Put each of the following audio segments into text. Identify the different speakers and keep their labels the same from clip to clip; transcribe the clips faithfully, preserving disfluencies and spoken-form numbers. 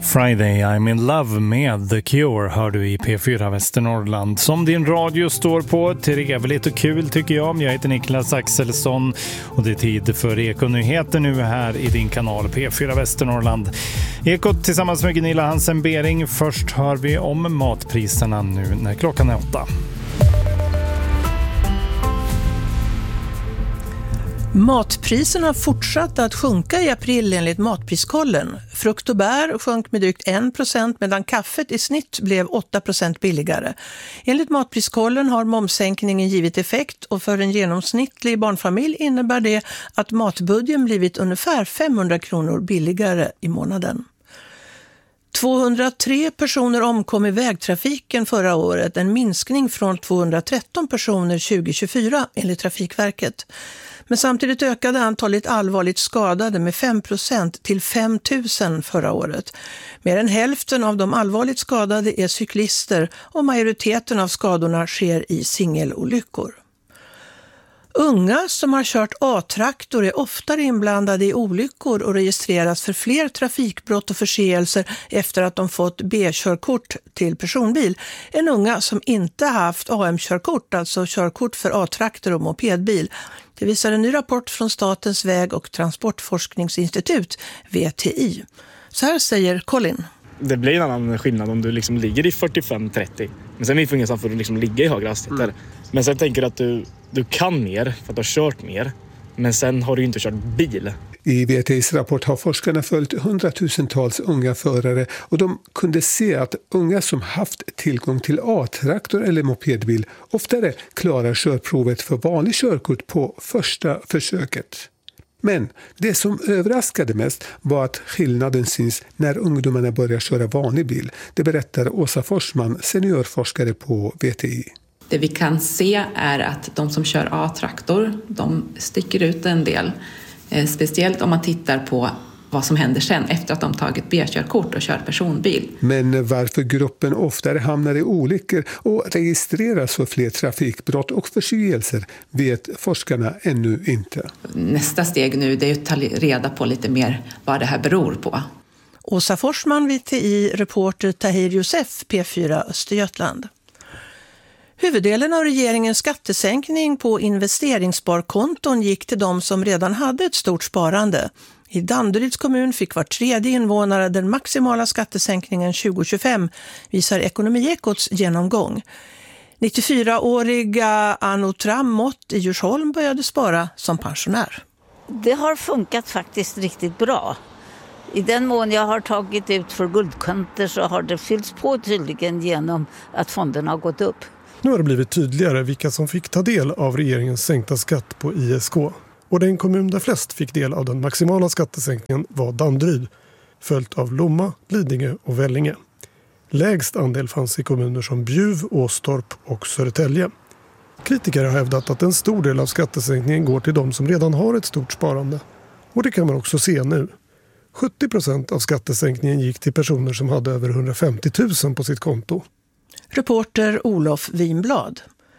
Speaker 1: Friday I'm in love med The Cure hör du i P fyra Västernorrland. Som din radio står på, trevligt och kul tycker jag. Jag heter Niklas Axelsson och det är tid för Ekonyheter nu här i din kanal P fyra Västernorrland. Ekot tillsammans med Gunilla Hansen-Bering. Först hör vi om matpriserna nu när klockan är åtta.
Speaker 2: Matpriserna fortsatte att sjunka i april enligt Matpriskollen. Frukt och bär sjönk med drygt en procent medan kaffet i snitt blev åtta procent billigare. Enligt Matpriskollen har momssänkningen givit effekt och för en genomsnittlig barnfamilj innebär det att matbudgeten blivit ungefär femhundra kronor billigare i månaden. tvåhundratre personer omkom i vägtrafiken förra året, en minskning från tvåhundratretton personer tjugohundratjugofyra enligt Trafikverket. Men samtidigt ökade antalet allvarligt skadade med fem procent till fem tusen förra året. Mer än hälften av de allvarligt skadade är cyklister och majoriteten av skadorna sker i singelolyckor. Unga som har kört A-traktor är oftare inblandade i olyckor och registreras för fler trafikbrott och förseelser efter att de fått B-körkort till personbil än unga som inte haft A M-körkort, alltså körkort för A-traktor och mopedbil. Det visar en ny rapport från Statens väg- och transportforskningsinstitut, V T I. Så här säger Colin.
Speaker 3: Det blir en annan skillnad om du liksom ligger i fyrtiofem trettio. Men sen är det inget för att liksom ligga i högre hastigheter. Mm. Men sen tänker du att du, du kan mer för att du har kört mer. Men sen har du inte kört bil.
Speaker 4: I V T I:s rapport har forskarna följt hundratusentals unga förare och de kunde se att unga som haft tillgång till A-traktor eller mopedbil oftare klarar körprovet för vanlig körkort på första försöket. Men det som överraskade mest var att skillnaden syns när ungdomarna börjar köra vanlig bil. Det berättar Åsa Forsman, seniorforskare på V T I.
Speaker 5: Det vi kan se är att de som kör A-traktor, de sticker ut en del. Eh, speciellt om man tittar på vad som händer sen efter att de tagit B-körkort och kört personbil.
Speaker 4: Men varför gruppen oftare hamnar i olyckor och registreras för fler trafikbrott och förseelser vet forskarna ännu inte.
Speaker 5: Nästa steg nu det är att ta reda på lite mer vad det här beror på.
Speaker 2: Åsa Forsman, V T I, reporter Tahir Youssef, P fyra Östergötland. Huvuddelen av regeringens skattesänkning på investeringssparkonton gick till de som redan hade ett stort sparande. I Danderyds kommun fick var tredje invånare den maximala skattesänkningen tjugo tjugofem, visar Ekonomiekots genomgång. nittiofyraåriga Anno Trammott i Djursholm började spara som pensionär.
Speaker 6: Det har funkat faktiskt riktigt bra. I den mån jag har tagit ut för guldkanter så har det fyllts på tydligen genom att fonderna har gått upp.
Speaker 7: Nu har det blivit tydligare vilka som fick ta del av regeringens sänkta skatt på I S K. Och den kommun där flest fick del av den maximala skattesänkningen var Danderyd, följt av Lomma, Lidingö och Vellinge. Lägst andel fanns i kommuner som Bjuv, Åstorp och Södertälje. Kritiker har hävdat att en stor del av skattesänkningen går till de som redan har ett stort sparande. Och det kan man också se nu. sjuttio procent av skattesänkningen gick till personer som hade över hundrafemtio tusen på sitt konto.
Speaker 2: Reporter Olof Winblad.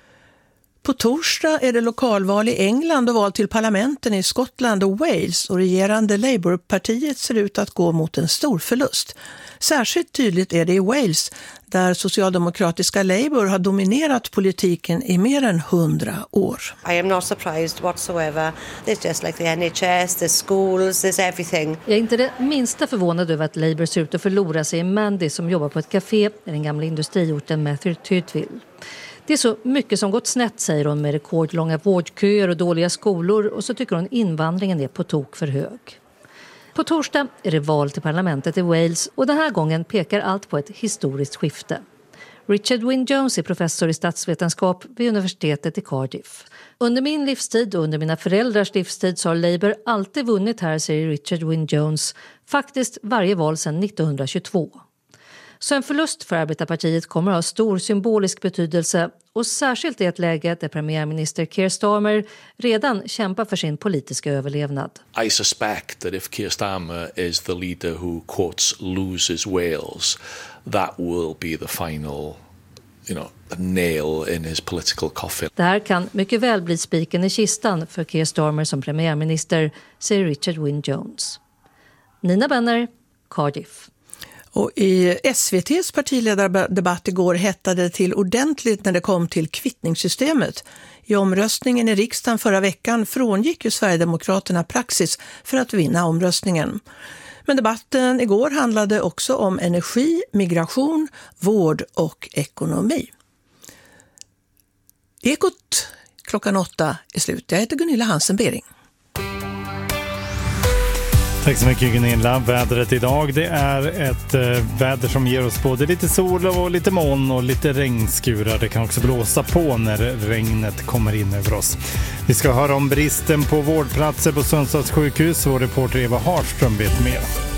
Speaker 2: På torsdag är det lokalval i England och val till parlamenten i Skottland och Wales och regerande Labourpartiet ser ut att gå mot en stor förlust. Särskilt tydligt är det i Wales där socialdemokratiska Labour har dominerat politiken i mer än hundra år.
Speaker 8: I am not surprised whatsoever. There's just like the N H S, there's schools, there's everything.
Speaker 9: Jag är inte det minsta förvånad över att Labour ser ut att förlora sig i Mandy som jobbar på ett café i den gamla industriorten Mathertoothville. Det är så mycket som gått snett, säger hon, med rekordlånga vårdköer och dåliga skolor, och så tycker hon invandringen är på tok för hög. På torsdag är det val till parlamentet i Wales och den här gången pekar allt på ett historiskt skifte. Richard Wynne-Jones är professor i statsvetenskap vid universitetet i Cardiff. Under min livstid och under mina föräldrars livstid så har Labour alltid vunnit här, säger Richard Wynne-Jones, faktiskt varje val sedan nittonhundratjugotvå. Så en förlust för Arbetarpartiet kommer att ha stor symbolisk betydelse och särskilt i ett läge där premiärminister Keir Starmer redan kämpar för sin politiska överlevnad.
Speaker 10: I suspect that if Keir Starmer is the leader who quotes loses Wales, that will be the final, you know, nail in his political coffin.
Speaker 9: Det här kan mycket väl bli spiken i kistan för Keir Starmer som premiärminister, säger Richard Wynne-Jones. Nina Benner, Cardiff.
Speaker 2: Och i S V T:s partiledardebatt igår hettade det till ordentligt när det kom till kvittningssystemet. I omröstningen i riksdagen förra veckan frångick ju Sverigedemokraterna praxis för att vinna omröstningen. Men debatten igår handlade också om energi, migration, vård och ekonomi. Ekot klockan åtta är slut. Jag heter Gunilla Hansen-Bering.
Speaker 1: Tack så mycket Gunilla. Vädret idag, det är ett eh, väder som ger oss både lite sol och lite moln och lite regnskurar. Det kan också blåsa på när regnet kommer in över oss. Vi ska höra om bristen på vårdplatser på Sundsvalls sjukhus. Vår reporter Eva Harström vet mer.